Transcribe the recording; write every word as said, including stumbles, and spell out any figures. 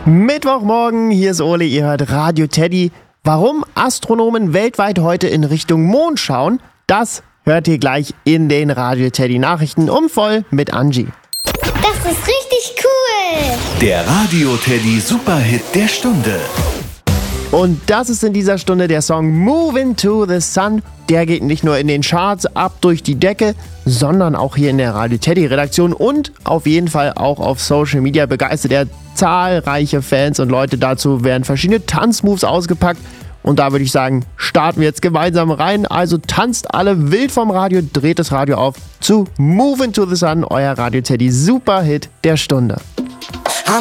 Mittwochmorgen, hier ist Ole, ihr hört Radio Teddy. Warum Astronomen weltweit heute in Richtung Mond schauen, das hört ihr gleich in den Radio Teddy Nachrichten um voll mit Angie. Das ist richtig cool! Der Radio Teddy Superhit der Stunde. Und das ist in dieser Stunde der Song Move Into the Sun. Der geht nicht nur in den Charts ab durch die Decke, sondern auch hier in der Radio Teddy Redaktion und auf jeden Fall auch auf Social Media begeistert er zahlreiche Fans und Leute. Dazu werden verschiedene Tanzmoves ausgepackt. Und da würde ich sagen, starten wir jetzt gemeinsam rein. Also tanzt alle wild vom Radio, dreht das Radio auf zu Move Into the Sun, euer Radio Teddy Superhit der Stunde.